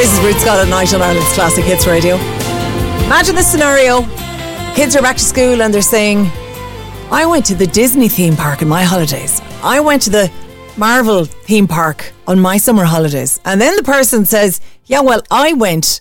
This is Ruth Scott at night on Ireland's Classic Hits Radio. Imagine this scenario. Kids are back to school and they're saying, I went to the Disney theme park in my holidays. I went to the Marvel theme park on my summer holidays. And then the person says, yeah, well, I went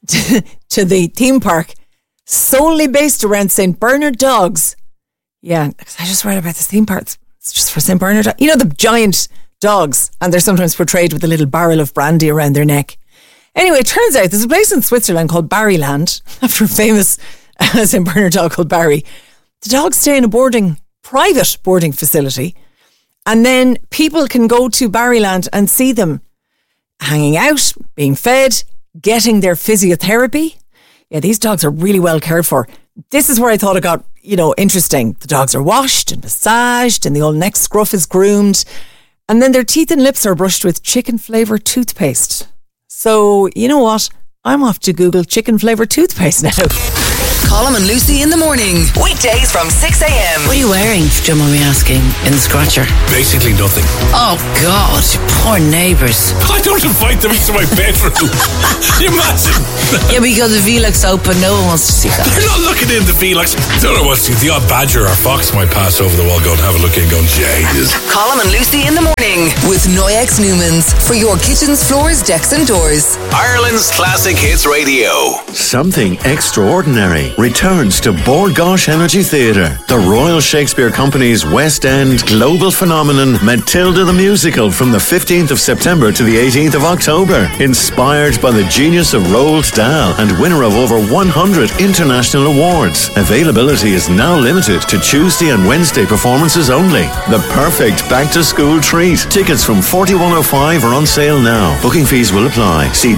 to the theme park solely based around St. Bernard dogs. Yeah, I just read about this theme park. It's just for St. Bernard. You know, the giant dogs, and they're sometimes portrayed with a little barrel of brandy around their neck. Anyway, it turns out there's a place in Switzerland called Barryland, after a famous St. Bernard dog called Barry. The dogs stay in a private boarding facility, and then people can go to Barryland and see them hanging out, being fed, getting their physiotherapy. Yeah, these dogs are really well cared for. This is where I thought it got, interesting. The dogs are washed and massaged, and the old neck scruff is groomed, and then their teeth and lips are brushed with chicken-flavoured toothpaste. So, you know what? I'm off to Google chicken-flavoured toothpaste now. Colm and Lucy in the morning. Weekdays from 6 a.m. What are you wearing, if you don't mind me asking, in the scratcher? Basically nothing. Oh, God. Poor neighbours. I don't invite them into my bedroom. You imagine? Yeah, because the Velux open, no one wants to see that. They're not looking in the Velux. I don't know what the odd badger or fox might pass over the wall, go and have a look in, going, Jesus. Colm and Lucy in the morning with Noyex Newmans for your kitchens, floors, decks and doors. Ireland's Classic Hits Radio. Something extraordinary returns to Bord Gáis Energy Theatre. The Royal Shakespeare Company's West End global phenomenon Matilda the Musical from the 15th of September to the 18th of October. Inspired by the genius of Roald Dahl and winner of over 100 international awards. Availability is now limited to Tuesday and Wednesday performances only. The perfect back-to-school treat. Tickets from 41.05 are on sale now. Booking fees will apply. See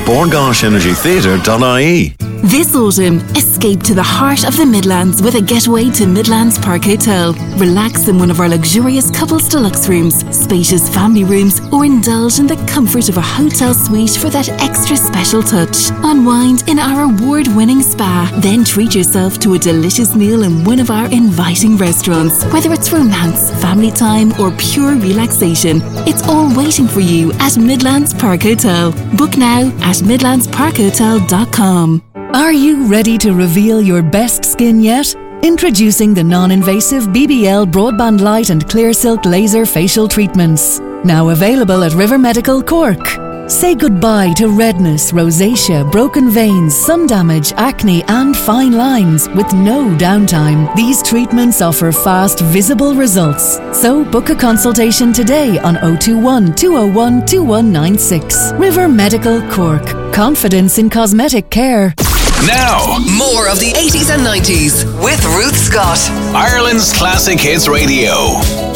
bordgaishenergytheatre.ie. This autumn, escape to the heart of the Midlands with a getaway to Midlands Park Hotel. Relax in one of our luxurious couples deluxe rooms, spacious family rooms, or indulge in the comfort of a hotel suite for that extra special touch. Unwind in our award-winning spa. Then treat yourself to a delicious meal in one of our inviting restaurants. Whether it's romance, family time, or pure relaxation, it's all waiting for you at Midlands Park Hotel. Book now at midlandsparkhotel.com. Are you ready to reveal your best skin yet? Introducing the non-invasive BBL Broadband Light and Clear Silk Laser Facial Treatments. Now available at River Medical Cork. Say goodbye to redness, rosacea, broken veins, sun damage, acne and fine lines with no downtime. These treatments offer fast, visible results. So book a consultation today on 021 201 2196. River Medical Cork. Confidence in cosmetic care. Now, more of the 80s and 90s with Ruth Scott. Ireland's Classic Hits Radio.